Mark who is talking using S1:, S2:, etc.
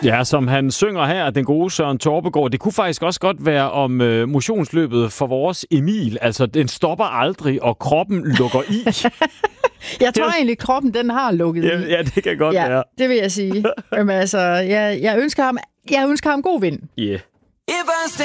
S1: Ja, som han synger her, den gode Søren Torpegaard. Det kunne faktisk også godt være om motionsløbet for vores Emil. Altså, den stopper aldrig, og kroppen lukker i.
S2: Jeg tror egentlig, kroppen den har lukket i.
S1: Ja, det kan godt være.
S2: Det vil jeg sige. Jamen, altså, jeg ønsker ham god vind.
S1: Yeah.